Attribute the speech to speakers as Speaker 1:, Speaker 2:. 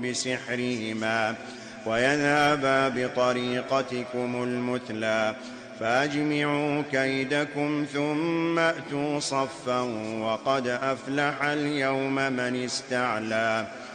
Speaker 1: بسحرهما ويذهبا بطريقتكم المثلى، فأجمعوا كيدكم ثم أتوا صفا وقد أفلح اليوم من استعلى.